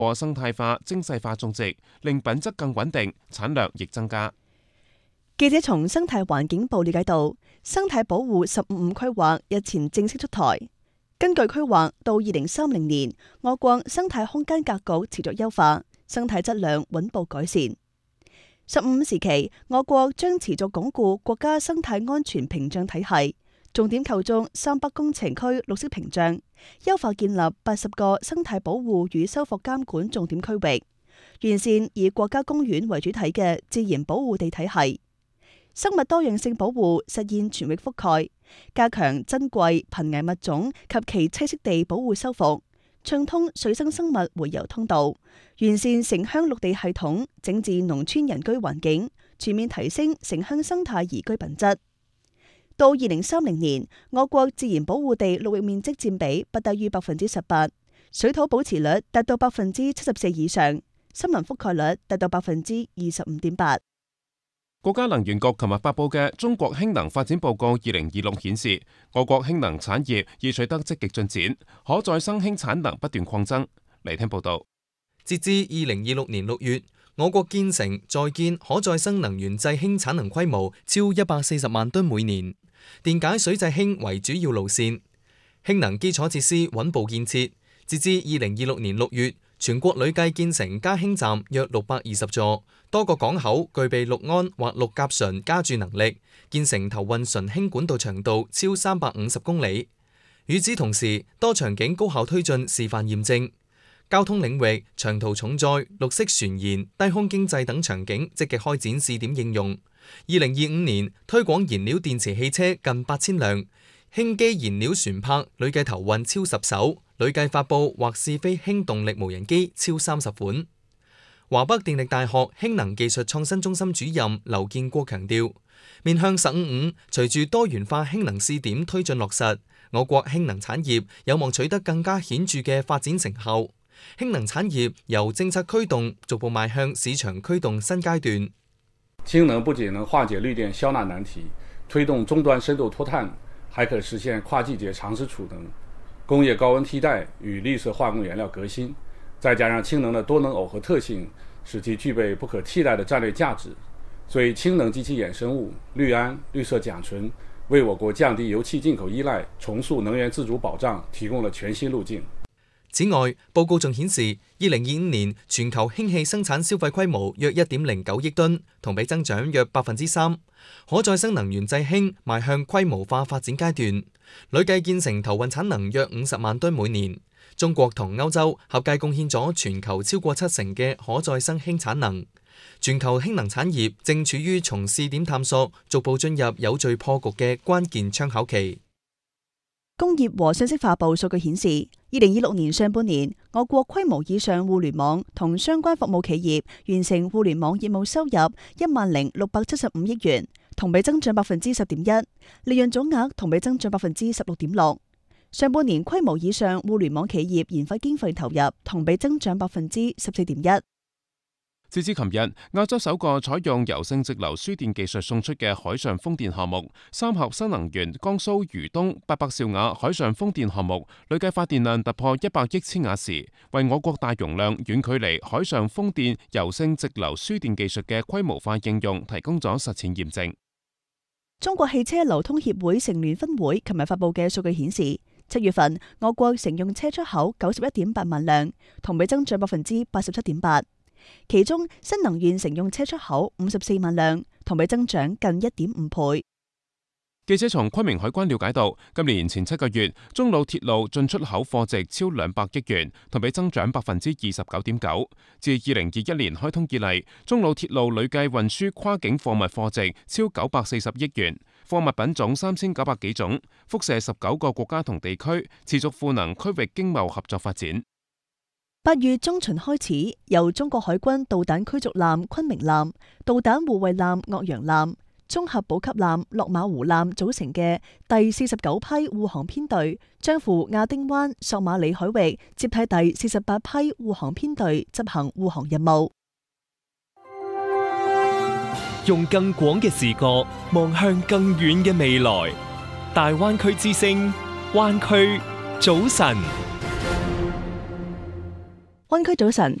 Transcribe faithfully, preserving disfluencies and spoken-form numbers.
過生態化、精細化種植，令品質更穩定，產量亦增加。 記者從生態環境部了解到，生態保護十五五規劃日前正式出台。根據規劃，到二零三零年，我國生態空間格局持續優化，生態質量穩步改善。十五五時期，我國將持續鞏固國家生態安全屏障體系，重點構築三北工程區綠色屏障，優化建立八十個生態保護與修復監管重點區域，完善以國家公園為主體嘅自然保護地體系，生物多樣性保護實現全域覆蓋，加強珍貴瀕危物種及其棲息地保護修復，暢通水生生物回游通道，完善城鄉綠地系統，整治農村人居環境，全面提升城鄉生態宜居品質。到二零三零年，我國自然保護地陸域面積佔比不低於百分之十八，水土保持率達到百分之七十四以上，森林覆蓋率達到百分之二十五點八。 國家能源局琴日發布嘅《中國氫能發展報告二零二六》顯示，我國氫能產業已取得積極進展，可再生氫產能不斷擴增。嚟聽報道。 截至二零二六年六月，我國建成在建可再生能源製氫產能規模超一百四十萬噸每年，電解水製氫為主要路線，氫能基礎設施穩步建設。截至二零二六年六月，全國累計建成加氫站約六百二十座，多個港口具備氯胺或氯甲醇加注能力，建成投運純氫管道長度超三百五十公里。與此同時，多場景高效推進示範驗證。交通領域，長途重載、綠色船燃、低空經濟等場景積極開展試點應用。二零二五年推廣燃料電池汽車近八千輛，氫基燃料船舶累計投運超十艘，累計發佈或試飛氫動力無人機超三十款。華北電力大學氫能技術創新中心主任劉建國強調，面向十五五，隨住多元化氫能試點推進落實，我國氫能產業有望取得更加顯著嘅發展成效。氫能產業由政策驅動逐步邁向市場驅動新階段。 氫能不僅能化解綠電消納難題，推動終端深度脫碳，還可實現跨季節長時儲能、工業高溫替代與綠色化工原料革新。再加上氫能的多能耦合特性，使其具備不可替代的戰略價值。所以氫能及其衍生物綠胺、綠色甲醇，為我國降低油氣進口依賴、重塑能源自主保障提供了全新路徑。 此外，報告仲顯示，二零二五年全球氫氣生產消費規模約一點零九億噸，同比增長約百分之三。可再生能源製氫邁向規模化發展階段，累計建成投運產能約五十萬噸每年。中國同歐洲合計貢獻咗全球超過七成嘅可再生氫產能。全球氫能產業正處於從試點探索逐步進入有序破局嘅關鍵窗口期。 工業和信息化部數據顯示，二零二六年上半年，我國規模以上互聯網同相關服務企業完成互聯網業務收入一萬零六百七十五億元，同比增長百分之十點一，利潤總額同比增長百分之十六點六。上半年規模以上互聯網企業研發經費投入同比增長百分之十四點一。 截至琴日，亞洲首個採用柔性直流輸電技術送出嘅海上風電項目三峽新能源江蘇渝東八百兆瓦海上風電項目，累計發電量突破一百億千瓦時，為我國大容量遠距離海上風電柔性直流輸電技術嘅規模化應用提供咗實踐驗證。 中國汽車流通協會成聯分會琴日發布嘅數據顯示，七月份我國乘用車出口九十一點八萬輛，同比增長百分之八十七點八。其中新能源乘用車出口五十四萬輛，同比增長近一點五倍。 記者從昆明海關了解到，今年前七個月，中老鐵路進出口貨值超兩百億元，同比增長百分之二十九點九。自二零二一年開通以嚟，中老鐵路累計運輸跨境貨物貨值超九百四十億元，貨物品種三千九百幾種，輻射十九個國家同地區，持續賦能區域經貿合作發展。 八月中旬開始，由中國海軍導彈驅逐艦昆明艦、導彈護衛艦岳陽艦、綜合補給艦落馬湖艦組成嘅第四十九批護航編隊，將赴亞丁灣索馬里海域接替第四十八批護航編隊執行護航任務。 用更廣嘅視角望向更遠嘅未來，大灣區之聲，灣區早晨。 灣區早晨。